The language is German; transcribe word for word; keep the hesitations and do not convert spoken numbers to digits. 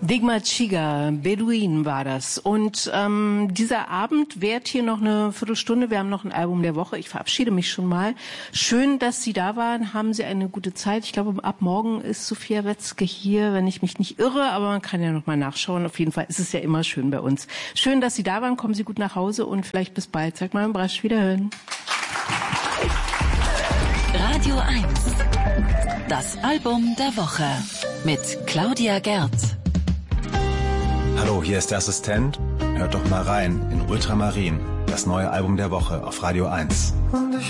Digma Chiga, Beduin war das. Und ähm, dieser Abend währt hier noch eine Viertelstunde. Wir haben noch ein Album der Woche. Ich verabschiede mich schon mal. Schön, dass Sie da waren. Haben Sie eine gute Zeit. Ich glaube, ab morgen ist Sophia Wetzke hier, wenn ich mich nicht irre. Aber man kann ja noch mal nachschauen. Auf jeden Fall ist es ja immer schön bei uns. Schön, dass Sie da waren. Kommen Sie gut nach Hause und vielleicht bis bald. Sagt mal im Brasch, wiederhören. Radio eins. Das Album der Woche mit Claudia Gerth. Hallo, hier ist der Assistent. Hört doch mal rein in Ultramarin, das neue Album der Woche auf Radio eins.